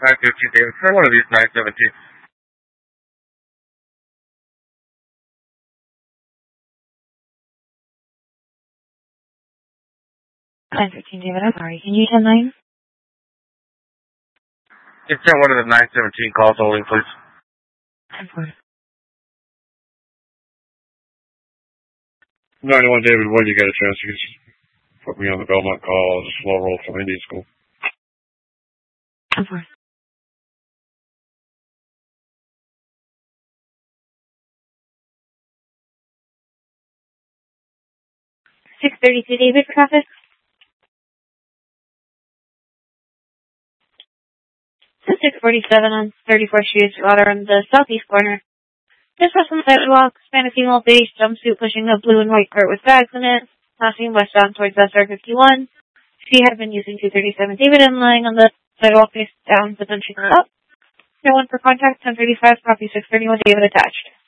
913 David. Try one of these 917. 913 David, I'm sorry. Can you 10-9? Just send one of the 917 calls only, please. 10-4. 91 David, when you get a chance, you can just put me on the Belmont call. I'll just slow roll from Indian School. 10-4. 632 David for traffic. 647 on 34th Street, water on the southeast corner. Just west on the sidewalk, Hispanic female beige jumpsuit pushing a blue and white cart with bags in it, passing westbound towards SR 51. She had been using 237 David and lying on the sidewalk face down, but then she got up. No one for contact, 1035, copy 631 David attached.